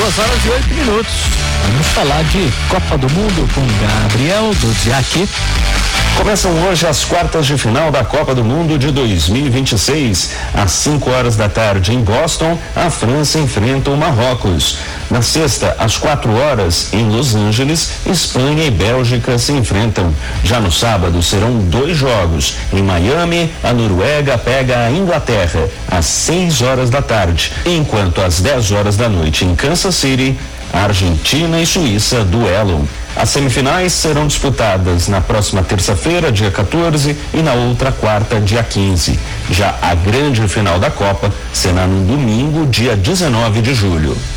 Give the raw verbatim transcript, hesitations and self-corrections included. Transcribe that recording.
duas horas e oito minutos. Vamos falar de Copa do Mundo com Gabriel Duziak. Começam hoje as quartas de final da Copa do Mundo de dois mil e vinte e seis. Às cinco horas da tarde em Boston, a França enfrenta o Marrocos. Na sexta, às quatro horas, em Los Angeles, Espanha e Bélgica se enfrentam. Já no sábado serão dois jogos. Em Miami, a Noruega pega a Inglaterra às seis horas da tarde, enquanto às dez horas da noite em Kansas City, a Argentina e Suíça duelam. As semifinais serão disputadas na próxima terça-feira, dia quatorze, e na outra quarta, dia quinze. Já a grande final da Copa será no domingo, dia dezenove de julho.